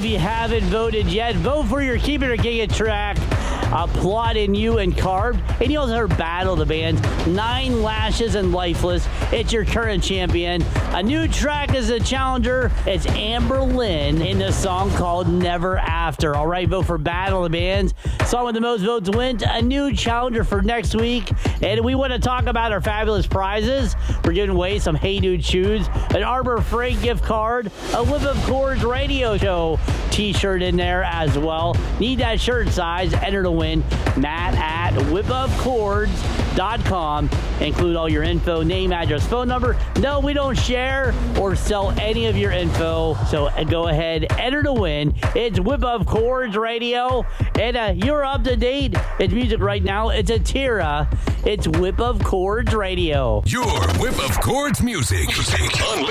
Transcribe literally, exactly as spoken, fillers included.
if you haven't voted yet, vote for your Keep It or Kick It track. Applauding you and Carved. And you also heard Battle of the Bands, Nine Lashes and Lifeless. It's your current champion. A new track is a challenger. It's Amber Lynn in the song called Never After. All right, vote for Battle of the Bands. Song with the most votes wins. A new challenger for next week. And we want to talk about our fabulous prizes. We're giving away some Hey Dude shoes, an Arbor Freight gift card, a Whip of Chords radio show t-shirt in there as well. Need that shirt size, enter to win. Matt at whip of chords dot com. Include all your info, name, address, phone number. No, we don't share or sell any of your info. So go ahead, enter to win. It's Whip of Chords Radio. And uh, you're up to date. It's music right now. It's a Tira. It's Whip of Chords Radio. Your Whip of Chords music. music. Unleash